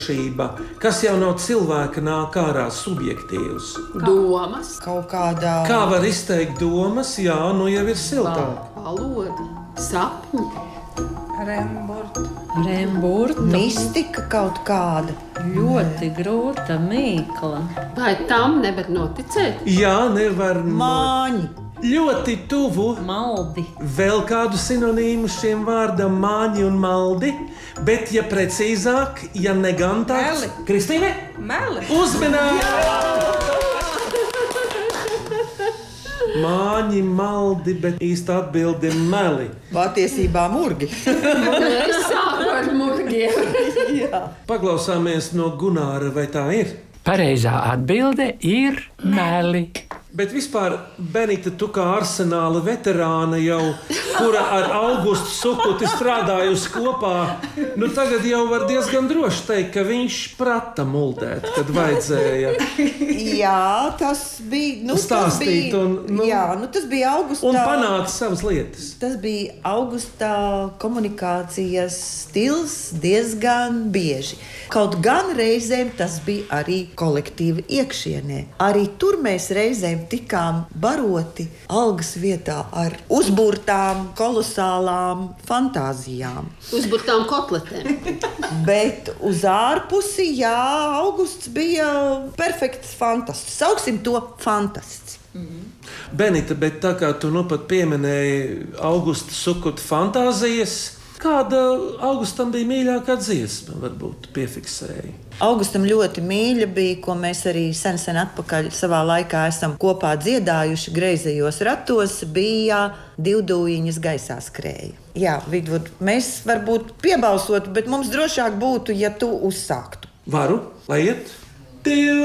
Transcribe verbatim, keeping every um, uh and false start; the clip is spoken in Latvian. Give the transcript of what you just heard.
Kas jau nav cilvēka nāk ārā subjektīvs. Domas. Kaut kādā. Kā var izteikt domas, jā, nu jau ir siltāk. Valoda. Sapņi. Remburta. Remburta. Mistika kaut kāda. Ļoti grūta mīkla. Vai tam nevar noticēt? Jā, nevar. Māņi. Ļoti tuvu. Maldi. Vēl kādu sinonīmu šiem vārdam māņi un maldi, bet, ja precīzāk, ja negantāks... Meli. Kristīne? Meli. Uzmanīgi! Māņi, maldi, bet īsta atbilde ir meli. Patiesībā murgi. Es sāku ar murgiem. Paklausāmies no Gunāra, vai tā ir? Pareizā atbilde ir meli. Bet vispār, Benita, tu kā arsenāla veterāna jau, kura ar Augustu Sukuti strādājusi kopā, nu tagad jau var diezgan droši teikt, ka viņš prata muldēt, kad vajadzēja. Jā, tas bija... Nu, Stāstīt tas bija, un, nu, jā, nu tas bija Augustā... Un panākt savas lietas. Tas bija Augustā komunikācijas stils diezgan bieži. Kaut gan reizēm tas bija arī kolektīva iekšienē. Arī tur mēs reizēm tikām baroti algas vietā ar uzburtām, kolosālām fantāzijām. Uzburtām kotletēm. Bet uz ārpusi, jā, Augusts bija perfekts fantasts. Sauksim to fantasts. Mm-hmm. Benita, bet tā kā tu nu pat pieminēji Augusta Sukuta fantāzijas, kāda Augustam bija mīļākā dziesma, varbūt piefiksēja? Augustam ļoti mīļa bija, ko mēs arī sen, sen atpakaļ savā laikā esam kopā dziedājuši greizajos ratos, bija Divdūjiņas gaisā skrēja. Jā, Vidvud, mēs varbūt piebalsotu, bet mums drošāk būtu, ja tu uzsāktu. Varu, lai iet? Div